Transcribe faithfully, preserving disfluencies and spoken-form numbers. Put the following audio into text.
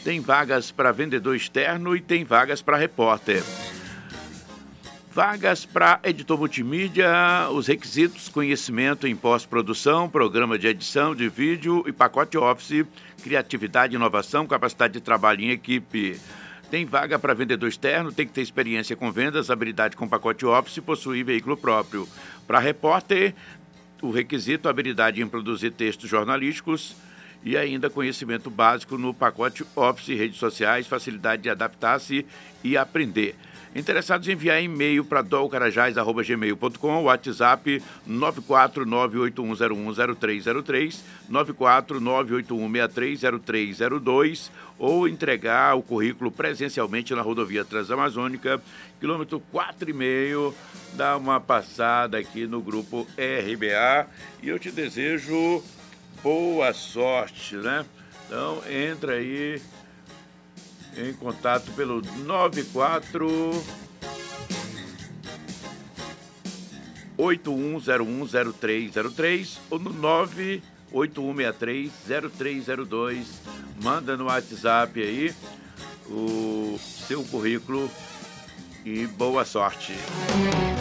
Tem vagas para vendedor externo e tem vagas para repórter. Vagas para editor multimídia, os requisitos: conhecimento em pós-produção, programa de edição de vídeo e pacote Office, criatividade, inovação, capacidade de trabalho em equipe. Tem vaga para vendedor externo, tem que ter experiência com vendas, habilidade com pacote Office e possuir veículo próprio. Para repórter, o requisito: habilidade em produzir textos jornalísticos e ainda conhecimento básico no pacote Office, redes sociais, facilidade de adaptar-se e aprender. Interessados em enviar e-mail para dolcarajás arroba gmail ponto com, WhatsApp nove quatro nove oito um zero um zero três zero três, nove quatro nove oito um seis três zero três zero dois, ou entregar o currículo presencialmente na rodovia Transamazônica, quilômetro quatro e meio. Dá uma passada aqui no grupo R B A e eu te desejo boa sorte, né? Então, entra aí em contato pelo nove quatro oito um zero um zero três zero três ou no nove oito um seis três zero três zero dois. Manda no WhatsApp aí o seu currículo e boa sorte.